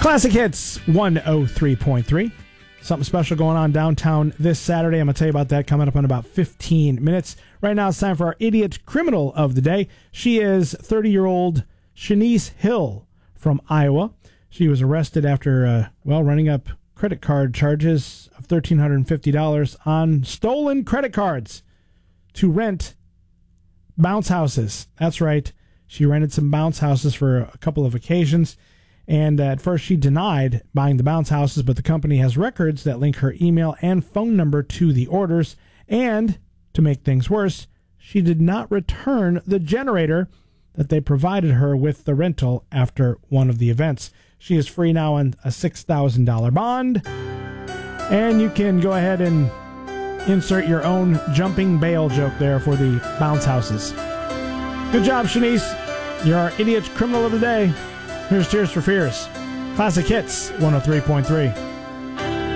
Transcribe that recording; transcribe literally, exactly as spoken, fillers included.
Classic Hits one oh three point three. Something special going on downtown this Saturday. I'm going to tell you about that coming up in about fifteen minutes. Right now it's time for our Idiot Criminal of the Day. She is thirty-year-old Shanice Hill from Iowa. She was arrested after, uh, well, running up credit card charges of one thousand three hundred fifty dollars on stolen credit cards to rent bounce houses. That's right. She rented some bounce houses for a couple of occasions. And uh, at first she denied buying the bounce houses, but the company has records that link her email and phone number to the orders. And to make things worse, she did not return the generator that they provided her with the rental after one of the events. She is free now on a six thousand dollars bond. And you can go ahead and insert your own jumping bail joke there for the bounce houses. Good job, Shanice. You're our Idiot Criminal of the Day. Here's Tears for Fears. Classic Hits one oh three point three.